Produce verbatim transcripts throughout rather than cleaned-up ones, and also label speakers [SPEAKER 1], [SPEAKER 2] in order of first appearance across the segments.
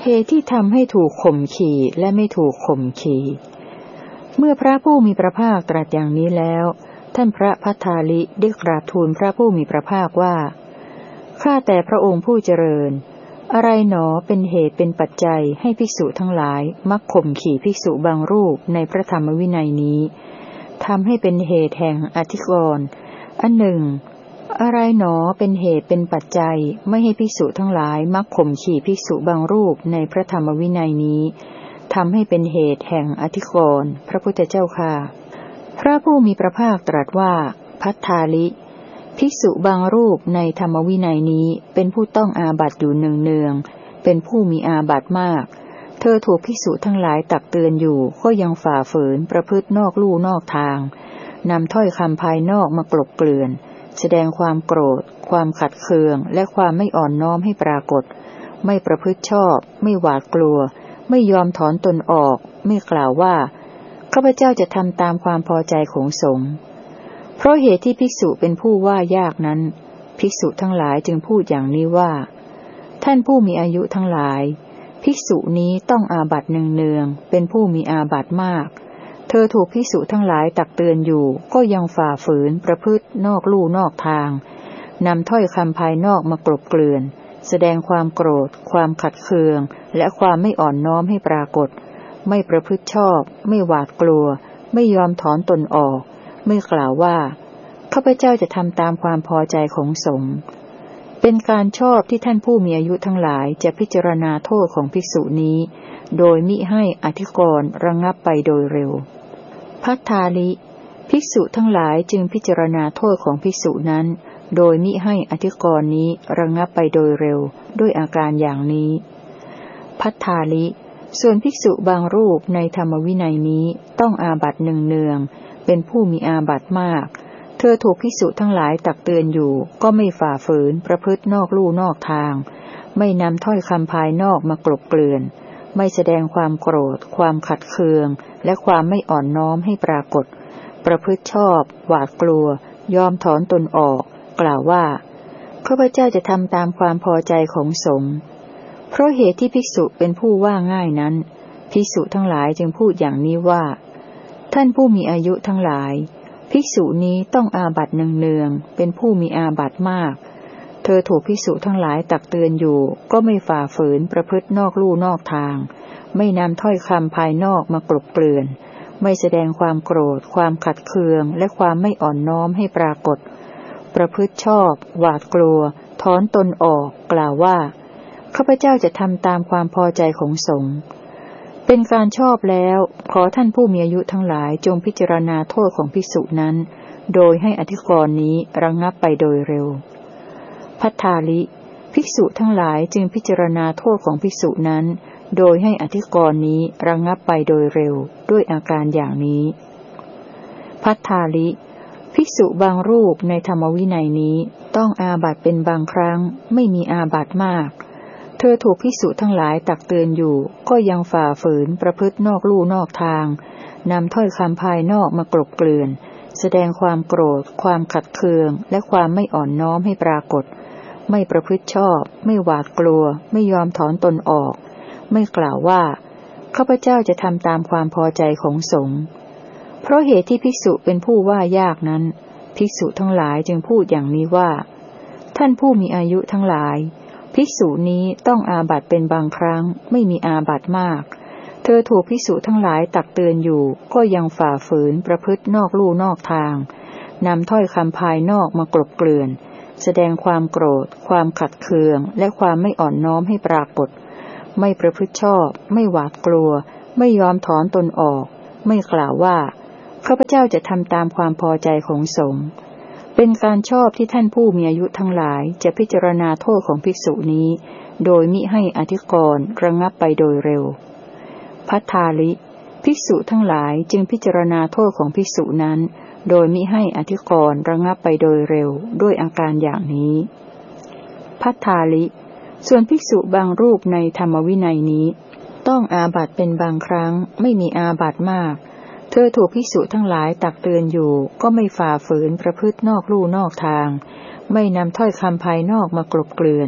[SPEAKER 1] ตุที่ทำให้ถูกข่มขีและไม่ถูกข่มขีเมื่อพระผู้มีพระภาคตรัสอย่างนี้แล้วท่านพระพัทธาลิได้กราบทูลพระผู้มีพระภาคว่าข้าแต่พระองค์ผู้เจริญอะไรหนอเป็นเหตุเป็นปัจจัยให้ภิกษุทั้งหลายมักข่มขีภิกษุบางรูปในพระธรรมวินัยนี้ทำให้เป็นเหตุแห่งอธิกรณ์อันหนึ่งอะไรหนอเป็นเหตุเป็นปัจจัยไม่ให้ภิกษุทั้งหลายมักข่มขีภิกษุบางรูปในพระธรรมวินัยนี้ทำให้เป็นเหตุแห่งอธิกรณ์พระพุทธเจ้าค่ะพระผู้มีพระภาคตรัสว่าพัทธาลิภิกษุบางรูปในธรรมวินัยนี้เป็นผู้ต้องอาบัติอยู่เนืองๆเป็นผู้มีอาบัติมากเธอถูกภิกษุทั้งหลายตักเตือนอยู่ก็ยังฝ่าฝืนประพฤตินอกลู่นอกทางนำถ้อยคำภายนอกมากลบเกลื่อนแสดงความโกรธความขัดเคืองและความไม่อ่อนน้อมให้ปรากฏไม่ประพฤติชอบไม่หวาดกลัวไม่ยอมถอนตนออกไม่กล่าวว่าข้าพเจ้าจะทำตามความพอใจของสงฆ์เพราะเหตุที่ภิกษุเป็นผู้ว่ายากนั้นภิกษุทั้งหลายจึงพูดอย่างนี้ว่าท่านผู้มีอายุทั้งหลายภิกษุนี้ต้องอาบัติเนืองๆเป็นผู้มีอาบัติมากเธอถูกภิกษุทั้งหลายตักเตือนอยู่ก็ยังฝ่าฝืนประพฤตินอกลู่นอกทางนำถ้อยคำภายนอกมากลบเกลื่อนแสดงความโกรธความขัดเคืองและความไม่อ่อนน้อมให้ปรากฏไม่ประพฤติชอบไม่หวาดกลัวไม่ยอมถอนตนออกไม่กล่าวว่าข้าพเจ้าจะทำตามความพอใจของสงฆ์เป็นการชอบที่ท่านผู้มีอายุทั้งหลายจะพิจารณาโทษของภิกษุนี้โดยมิให้อธิกรณ์ระงับไปโดยเร็วพัทธาลิภิกษุทั้งหลายจึงพิจารณาโทษของภิกษุนั้นโดยมิให้อธิกรณ์นี้ระงับไปโดยเร็วด้วยอาการอย่างนี้พัทธาลิส่วนภิกษุบางรูปในธรรมวินัยนี้ต้องอาบัติเนืองๆเป็นผู้มีอาบัติมากเธอถูกภิกษุทั้งหลายตักเตือนอยู่ก็ไม่ฝ่าฝืนประพฤตินอกลู่นอกทางไม่นำถ้อยคำภายนอกมากลบเกลื่อนไม่แสดงความโกรธความขัดเคืองและความไม่อ่อนน้อมให้ปรากฏประพฤติชอบหวาดกลัวยอมถอนตนออกกล่าวว่าข้าพเจ้าจะทำตามความพอใจของสงฆ์เพราะเหตุที่ภิกษุเป็นผู้ว่าง่ายนั้นภิกษุทั้งหลายจึงพูดอย่างนี้ว่าท่านผู้มีอายุทั้งหลายภิกษุนี้ต้องอาบัติเนืองๆเป็นผู้มีอาบัติมากเธอถูกภิกษุทั้งหลายตักเตือนอยู่ก็ไม่ฝ่าฝืนประพฤตินอกลู่นอกทางไม่นำถ้อยคำภายนอกมากลบเกลื่อนไม่แสดงความโกรธความขัดเคืองและความไม่อ่อนน้อมให้ปรากฏประพฤติชอบหวาดกลัวถอนตนออกกล่าวว่าข้าพเจ้าจะทำตามความพอใจของสงฆ์เป็นการชอบแล้วขอท่านผู้มีอายุทั้งหลายจงพิจารณาโทษของภิกษุนั้นโดยให้อธิกรณ์นี้ระงับไปโดยเร็วพัทธาลิภิกษุทั้งหลายจึงพิจารณาโทษของภิกษุนั้นโดยให้อธิกรณ์นี้ระงับไปโดยเร็วด้วยอาการอย่างนี้พัทธาลิภิกษุบางรูปในธรรมวินัยนี้ต้องอาบัติเป็นบางครั้งไม่มีอาบัติมากเธอถูกภิกษุทั้งหลายตักเตือนอยู่ก็ยังฝ่าฝืนประพฤตินอกลู่นอกทางนำถ้อยคำภายนอกมากลบเกลื่อนแสดงความโกรธความขัดเคืองและความไม่อ่อนน้อมให้ปรากฏไม่ประพฤติชอบไม่หวาดกลัวไม่ยอมถอนตนออกไม่กล่าวว่าข้าพเจ้าจะทำตามความพอใจของสงฆ์เพราะเหตุที่ภิกษุเป็นผู้ว่ายากนั้นภิกษุทั้งหลายจึงพูดอย่างนี้ว่าท่านผู้มีอายุทั้งหลายภิกษุนี้ต้องอาบัติเป็นบางครั้งไม่มีอาบัติมากเธอถูกภิกษุทั้งหลายตักเตือนอยู่ก็ยังฝ่าฝืนประพฤตินอกลู่นอกทางนำถ้อยคำภายนอกมากลบเกลื่อนแสดงความโกรธความขัดเคืองและความไม่อ่อนน้อมให้ปรากฏไม่ประพฤติชอบไม่หวาดกลัวไม่ยอมถอนตนออกไม่กล่าวว่าข้าพเจ้าจะทำตามความพอใจของสงฆ์เป็นการชอบที่ท่านผู้มีอายุทั้งหลายจะพิจารณาโทษของภิกษุนี้โดยมิให้อธิกรณ์ระงับไปโดยเร็วพัทธาลิภิกษุทั้งหลายจึงพิจารณาโทษของภิกษุนั้นโดยมิให้อธิกรณ์ระงับไปโดยเร็วด้วยอาการอย่างนี้พัทธาลิส่วนภิกษุบางรูปในธรรมวินัยนี้ต้องอาบัติเป็นบางครั้งไม่มีอาบัติมากเธอถูกภิกษุทั้งหลายตักเตือนอยู่ก็ไม่ฝ่าฝืนประพฤตินอกลู่นอกทางไม่นำถ้อยคำภายนอกมากลบเกลื่อน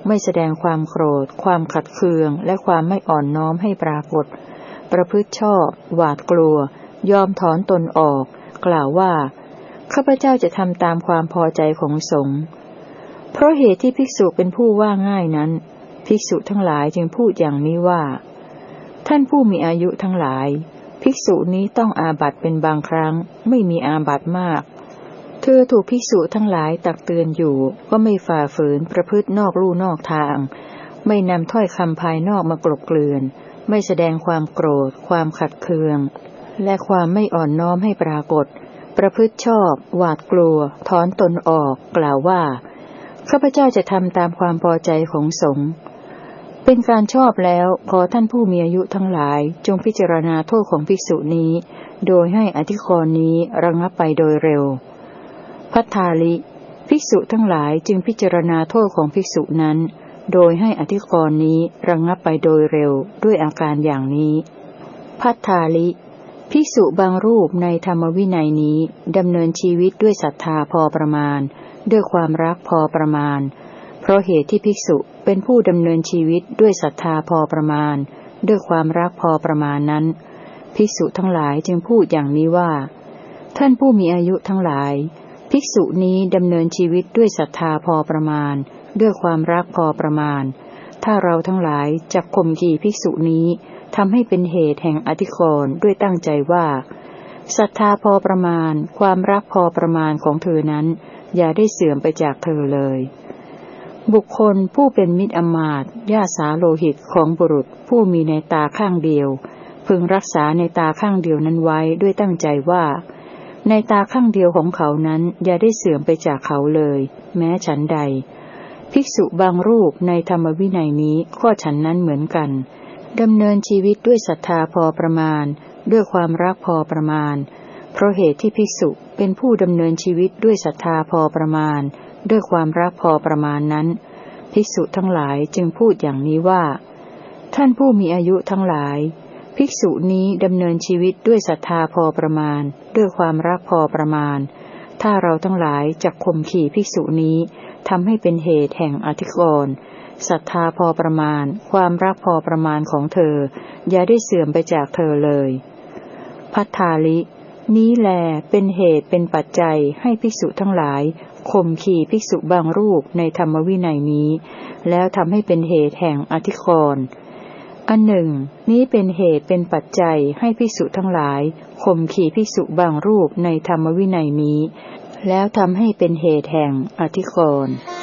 [SPEAKER 1] ไม่แสดงความโกรธความขัดเคืองและความไม่อ่อนน้อมให้ปรากฏประพฤติชอบหวาดกลัวยอมถอนตนออกกล่าวว่าข้าพเจ้าจะทำตามความพอใจของสงฆ์เพราะเหตุที่ภิกษุเป็นผู้ว่าง่ายนั้นภิกษุทั้งหลายจึงพูดอย่างนี้ว่าท่านผู้มีอายุทั้งหลายภิกษุนี้ต้องอาบัติเป็นบางครั้งไม่มีอาบัติมากเธอถูกภิกษุทั้งหลายตักเตือนอยู่ก็ไม่ฝ่าฝืนประพฤตินอกลู่นอกทางไม่นำถ้อยคำภายนอกมากลบเกลื่อนไม่แสดงความโกรธความขัดเคืองและความไม่อ่อนน้อมให้ปรากฏประพฤติชอบหวาดกลัวถอนตนออกกล่าวว่าข้าพเจ้าจะทำตามความพอใจของสงฆ์เป็นการชอบแล้วขอท่านผู้มีอายุทั้งหลายจงพิจารณาโทษของภิกษุนี้โดยให้อธิกรณ์นี้ระงับไปโดยเร็วภัททาลิภิกษุทั้งหลายจึงพิจารณาโทษของภิกษุนั้นโดยให้อธิกรณ์นี้ระงับไปโดยเร็วด้วยอาการอย่างนี้ภัททาลิภิกษุบางรูปในธรรมวินัยนี้ดำเนินชีวิตด้วยศรัทธาพอประมาณด้วยความรักพอประมาณเพราะเหตุที่ภิกษุเป็นผู้ดำเนินชีวิตด้วยศรัทธาพอประมาณด้วยความรักพอประมาณนั้นภิกษุทั้งหลายจึงพูดอย่างนี้ว่าท่านผู้มีอายุทั้งหลายภิกษุนี้ดำเนินชีวิตด้วยศรัทธาพอประมาณด้วยความรักพอประมาณถ้าเราทั้งหลายจักข่มขีภิกษุนี้ทำให้เป็นเหตุแห่งอธิกรณ์ด้วยตั้งใจว่าศรัทธาพอประมาณความรักพอประมาณของเธอนั้นอย่าได้เสื่อมไปจากเธอเลยบุคคลผู้เป็นมิตรอมาตย์ญาสาโลหิตของบุรุษผู้มีในตาข้างเดียวพึงรักษาในตาข้างเดียวนั้นไว้ด้วยตั้งใจว่าในตาข้างเดียวของเขานั้นอย่าได้เสื่อมไปจากเขาเลยแม้ฉันใดภิกษุบางรูปในธรรมวินัยนี้ข้อฉันนั้นเหมือนกันดำเนินชีวิตด้วยศรัทธาพอประมาณด้วยความรักพอประมาณเพราะเหตุที่ภิกษุเป็นผู้ดำเนินชีวิตด้วยศรัทธาพอประมาณด้วยความรักพอประมาณนั้นภิกษุทั้งหลายจึงพูดอย่างนี้ว่าท่านผู้มีอายุทั้งหลายภิกษุนี้ดำเนินชีวิตด้วยศรัทธาพอประมาณด้วยความรักพอประมาณถ้าเราทั้งหลายจักข่มขีภิกษุนี้ทำให้เป็นเหตุแห่งอธิกรณ์ศรัทธาพอประมาณความรักพอประมาณของเธออย่าได้เสื่อมไปจากเธอเลยภัททาลินี้แลเป็นเหตุเป็นปัจจัยให้ภิกษุทั้งหลายข่มขีภิกษุบางรูปในธรรมวินัยนี้แล้วทำให้เป็นเหตุแห่งอธิกรณ์อันหนึ่งนี้เป็นเหตุเป็นปัจจัยให้ภิกษุทั้งหลายข่มขีภิกษุบางรูปในธรรมวินัยนี้แล้วทำให้เป็นเหตุแห่งอธิกรณ์